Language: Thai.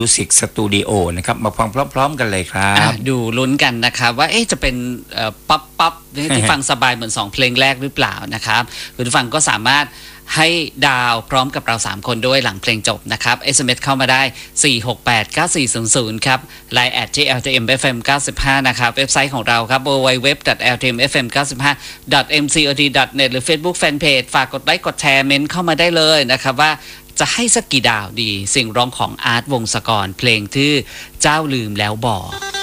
มิวสิกสตูดิโอนะครับมาฟังพร้อมๆกันเลยครับดูลุ้นกันนะครับว่าจะเป็นป๊อปที่ฟังสบายเหมือน2เพลงแรกหรือเปล่านะครับคุณผู้ฟังก็สามารถให้ดาวพร้อมกับเรา3คนด้วยหลังเพลงจบนะครับ SMS เข้ามาได้ 4689400 ครับ Line @LTMFM95 นะครับเว็บไซต์ของเราครับ www.ltmfm95.mcot.net หรือ Facebook Fanpage ฝากกดไลค์กดแชร์เมนต์เข้ามาได้เลยนะครับว่าจะให้สักกี่ดาวดีสิ่งร้องของอาร์ตวงศกรเพลงที่เจ้าลืมแล้วบอก